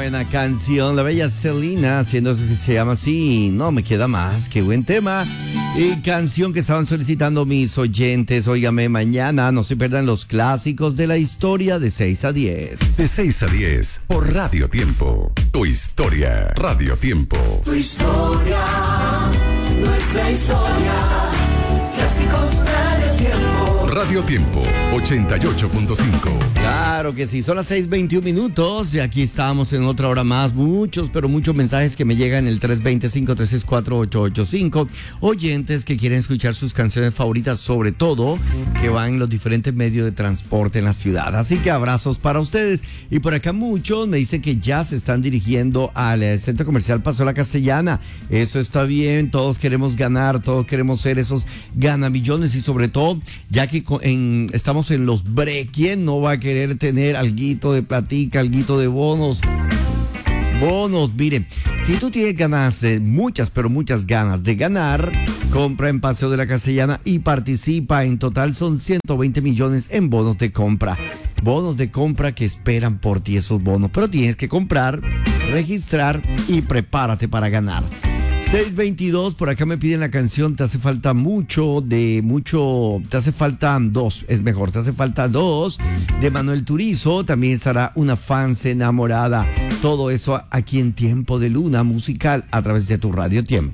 buena canción, la bella Selena, haciendo eso que se llama así, No Me Queda Más, qué buen tema. Y canción que estaban solicitando mis oyentes, óigame, mañana no se pierdan los clásicos de la historia de 6 a 10. De 6 a 10, por Radio Tiempo. Tu historia, Radio Tiempo. Tu historia, nuestra historia, clásicos Radio Tiempo. Radio Tiempo, 88.5. Claro que sí, son las 6:21 y aquí estamos en otra hora más. Muchos, pero muchos mensajes que me llegan en el 320-536-4885. Oyentes que quieren escuchar sus canciones favoritas, sobre todo que van en los diferentes medios de transporte en la ciudad. Así que abrazos para ustedes. Y por acá muchos me dicen que ya se están dirigiendo al centro comercial Paso La Castellana. Eso está bien, todos queremos ganar, todos queremos ser esos ganamillones y sobre todo, ya que estamos en los break, ¿quién no va a querer tener alguito de platica, alguito de bonos? Bonos, miren, si tú tienes ganas, muchas, pero muchas ganas de ganar, compra en Paseo de la Castellana y participa. En total son 120 millones en bonos de compra. Bonos de compra que esperan por ti esos bonos, pero tienes que comprar, registrar y prepárate para ganar. 6:22, por acá me piden la canción Te hace falta te hace falta dos, es mejor, te hace falta dos, de Manuel Turizo. También estará Una Fans Enamorada. Todo eso aquí en Tiempo de Luna Musical a través de tu Radio Tiempo.